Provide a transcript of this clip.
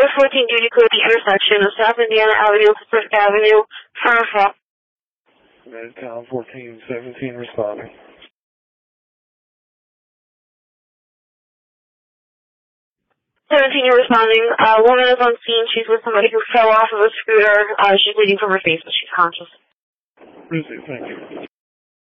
14 duty code, the intersection of South Indiana Avenue and Pacific Avenue, Fairfax. Midtown 1417 responding. 17, you're responding. Woman is on scene. She's with somebody who fell off of a scooter. She's bleeding from her face, but she's conscious. Thank you.